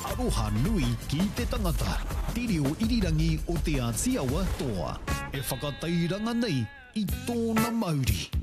Aroha nui ki te tangata. Te reo irirangi o te Ātiawa toa. E whakatairanga nei I tōna Māori.